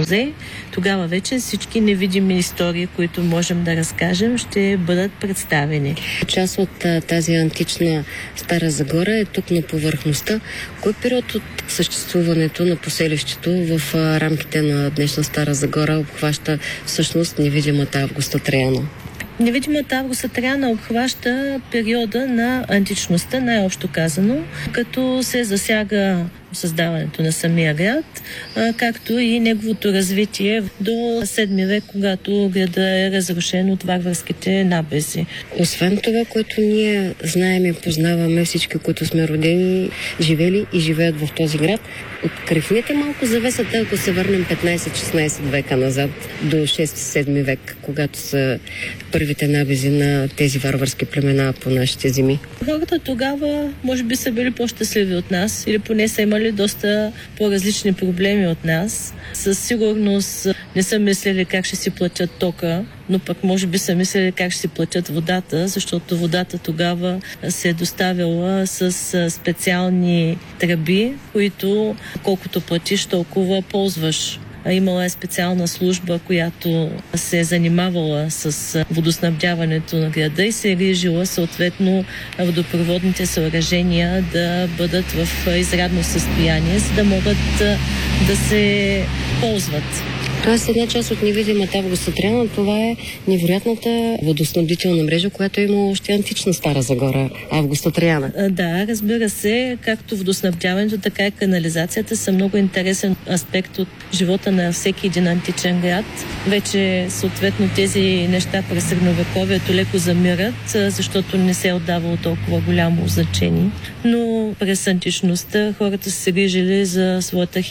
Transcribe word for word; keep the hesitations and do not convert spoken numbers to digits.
музей, тогава вече всички невидими истории, които можем да разкажем, ще бъдат представени. Част от тази антична Стара Загора е тук на повърхността. Кой период от съществуването на поселището в рамките на днешна Стара Загора обхваща всъщност невидимата Августа Траяна? Невидимата Августа Траяна обхваща периода на античността, най-общо казано, като се засяга създаването на самия град, както и неговото развитие до седми век, когато градът е разрушен от варварските набези. Освен това, което ние знаем и познаваме всички, които сме родени, живели и живеят в този град, открехнете малко завесата, ако се върнем петнайсет-шестнайсет века назад до шести-седми век, когато са първите набези на тези варварски племена по нашите земи. Хората тогава може би са били по-щастливи от нас или поне са имали доста по-различни проблеми от нас. Със сигурност не са мислили как ще си платят тока, но пък може би са мислили как ще си платят водата, защото водата тогава се е доставила с специални тръби, които колкото платиш, толкова ползваш. Имала е специална служба, която се е занимавала с водоснабдяването на града и се е грижила съответно водопроводните съоръжения да бъдат в изрядно състояние, за да могат да се ползват. Тоест една част от невидимата Августа Траяна, това е невероятната водоснабдителна мрежа, която е имала още антична Стара Загора, Августа Траяна. Да, разбира се, както водоснабдяването, така и канализацията са много интересен аспект от живота на всеки един античен град. Вече съответно тези неща през средновековието леко замират, защото не се е отдавало толкова голямо значение. Но през античността хората са се грижили за своята